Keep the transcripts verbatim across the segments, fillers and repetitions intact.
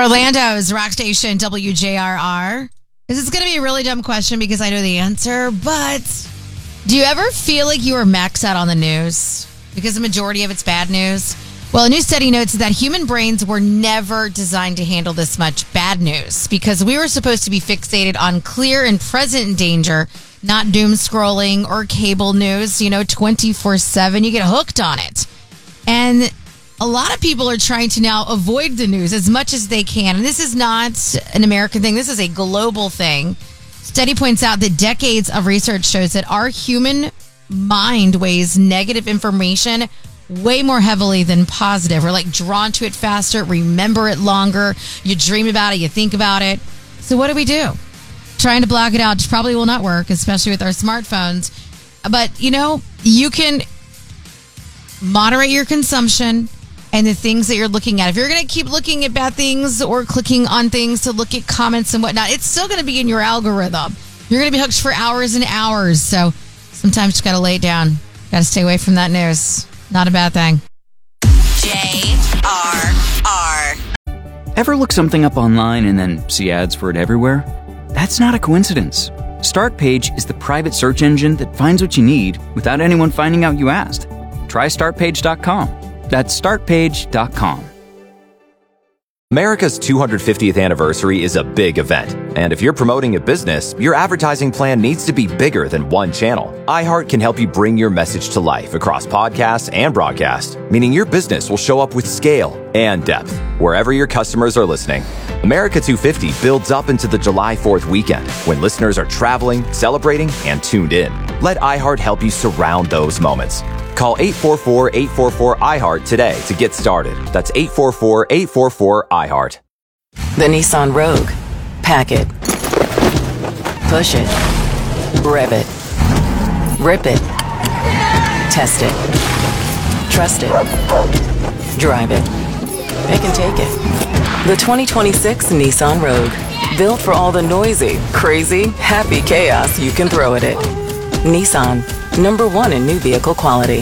Orlando's rock station W J R R. This is going to be a really dumb question because I know the answer, but do you ever feel like you are maxed out on the news? Because the majority of it's bad news. Well, a new study notes that human brains were never designed to handle this much bad news because we were supposed to be fixated on clear and present danger, not doom scrolling or cable news, you know, twenty-four seven. You get hooked on it. And a lot of people are trying to now avoid the news as much as they can. And this is not an American thing. This is a global thing. Study points out that decades of research shows that our human mind weighs negative information way more heavily than positive. We're like drawn to it faster, remember it longer. You dream about it, you think about it. So what do we do? Trying to block it out probably will not work, especially with our smartphones. But, you know, you can moderate your consumption and the things that you're looking at. If you're going to keep looking at bad things or clicking on things to look at comments and whatnot, it's still going to be in your algorithm. You're going to be hooked for hours and hours. So sometimes you just got to lay it down. Got to stay away from that news. Not a bad thing. J R R. Ever look something up online and then see ads for it everywhere? That's not a coincidence. StartPage is the private search engine that finds what you need without anyone finding out you asked. Try start page dot com. That's start page dot com. America's two hundred fiftieth anniversary is a big event, and if you're promoting a business, your advertising plan needs to be bigger than one channel. iHeart can help you bring your message to life across podcasts and broadcast, meaning your business will show up with scale and depth wherever your customers are listening. America two fifty builds up into the July fourth weekend when listeners are traveling, celebrating, and tuned in. Let iHeart help you surround those moments. Call eight four four, eight four four, I heart today to get started. That's eight four four, eight four four, I heart. The Nissan Rogue. Pack it. Push it. Rev it. Rip it. Test it. Trust it. Drive it. Pick and take it. The twenty twenty-six Nissan Rogue. Built for all the noisy, crazy, happy chaos you can throw at it. Nissan. Number one in new vehicle quality.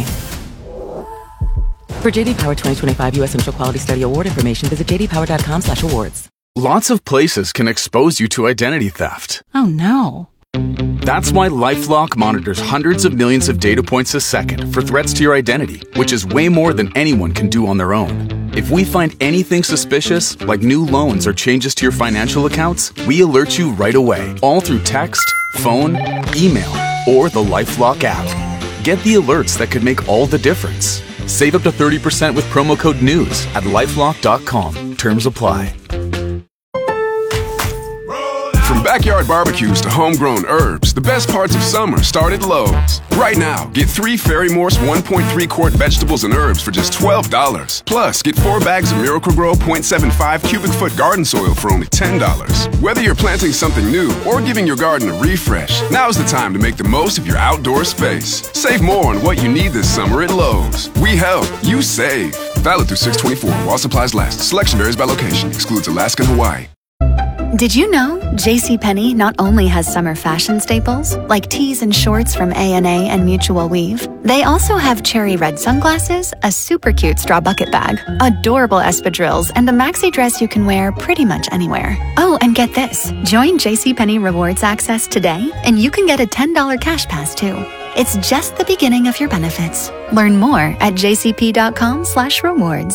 For J D Power twenty twenty-five U S Initial Quality Study Award information, visit j d power dot com slash awards. Lots of places can expose you to identity theft. Oh no. That's why LifeLock monitors hundreds of millions of data points a second for threats to your identity, which is way more than anyone can do on their own. If we find anything suspicious, like new loans or changes to your financial accounts, we alert you right away, all through text, phone, email, or the LifeLock app. Get the alerts that could make all the difference. Save up to thirty percent with promo code NEWS at lifelock dot com. Terms apply. From backyard barbecues to homegrown herbs, the best parts of summer start at Lowe's. Right now, get three Ferry-Morse one point three quart vegetables and herbs for just twelve dollars. Plus, get four bags of Miracle-Gro zero point seven five cubic foot garden soil for only ten dollars. Whether you're planting something new or giving your garden a refresh, now's the time to make the most of your outdoor space. Save more on what you need this summer at Lowe's. We help, you save. Valid through six twenty-four while supplies last. Selection varies by location. Excludes Alaska and Hawaii. Did you know JCPenney not only has summer fashion staples, like tees and shorts from A and A and Mutual Weave, they also have cherry red sunglasses, a super cute straw bucket bag, adorable espadrilles, and a maxi dress you can wear pretty much anywhere. Oh, and get this. Join JCPenney Rewards Access today, and you can get a ten dollars cash pass, too. It's just the beginning of your benefits. Learn more at jcp dot com slash rewards.